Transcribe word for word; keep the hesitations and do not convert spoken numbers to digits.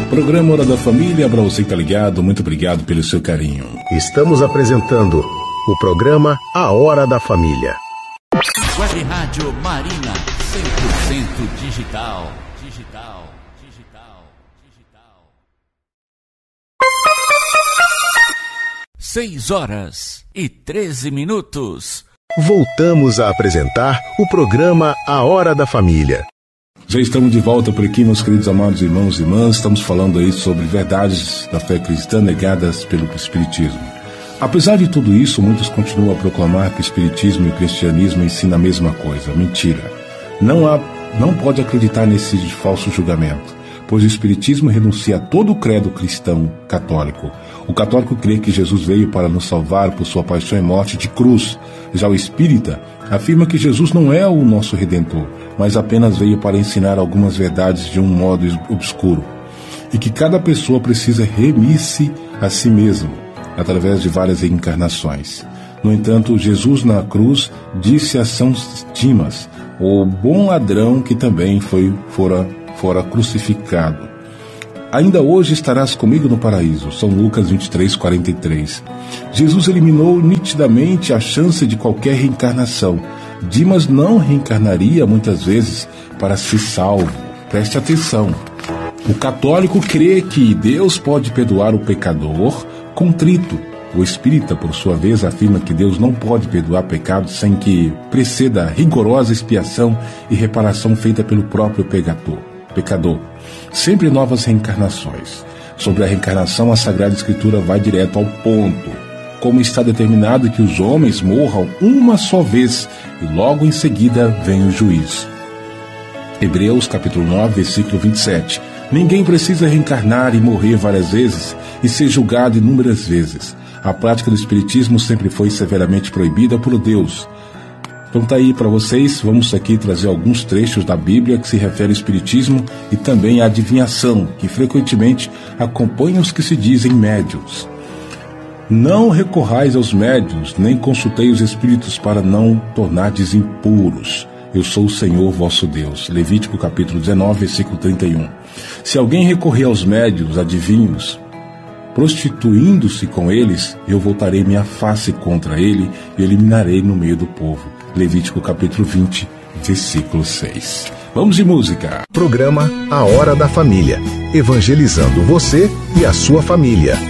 Programa Hora da Família, para você que tá ligado, muito obrigado pelo seu carinho. Estamos apresentando o programa A Hora da Família. Web Rádio Marina, cem por cento digital. Digital, digital, digital. Seis horas e treze minutos. Voltamos a apresentar o programa A Hora da Família. Já estamos de volta por aqui, meus queridos amados irmãos e irmãs. Estamos falando aí sobre verdades da fé cristã negadas pelo Espiritismo. Apesar de tudo isso, muitos continuam a proclamar que o Espiritismo e o Cristianismo ensinam a mesma coisa. Mentira. Não há, não pode acreditar nesse falso julgamento, pois o Espiritismo renuncia a todo o credo cristão católico. O católico crê que Jesus veio para nos salvar por sua paixão e morte de cruz. Já o espírita afirma que Jesus não é o nosso Redentor, mas apenas veio para ensinar algumas verdades de um modo obscuro, e que cada pessoa precisa remir-se a si mesmo, através de várias reencarnações. No entanto, Jesus na cruz disse a São Dimas, o bom ladrão que também foi, fora, fora crucificado: ainda hoje estarás comigo no paraíso. São Lucas vinte e três, quarenta e três. Jesus eliminou nitidamente a chance de qualquer reencarnação. Dimas não reencarnaria muitas vezes para ser salvo. Preste atenção. O católico crê que Deus pode perdoar o pecador contrito. O espírita, por sua vez, afirma que Deus não pode perdoar pecados sem que preceda rigorosa expiação e reparação feita pelo próprio pecador. pecador. Sempre novas reencarnações. Sobre a reencarnação, a Sagrada Escritura vai direto ao ponto. Como está determinado que os homens morram uma só vez e logo em seguida vem o juízo. Hebreus capítulo nove, versículo vinte e sete. Ninguém precisa reencarnar e morrer várias vezes e ser julgado inúmeras vezes. A prática do Espiritismo sempre foi severamente proibida por Deus. Então tá aí para vocês, vamos aqui trazer alguns trechos da Bíblia que se refere ao Espiritismo e também à adivinhação, que frequentemente acompanha os que se dizem médiuns. Não recorrais aos médiuns, nem consultei os espíritos para não tornardes impuros. Eu sou o Senhor vosso Deus. Levítico capítulo dezenove, versículo trinta e um. Se alguém recorrer aos médiuns, adivinhos, prostituindo-se com eles, eu voltarei minha face contra ele e eliminarei no meio do povo. Levítico capítulo vinte, versículo seis. Vamos de música. Programa A Hora da Família. Evangelizando você e a sua família.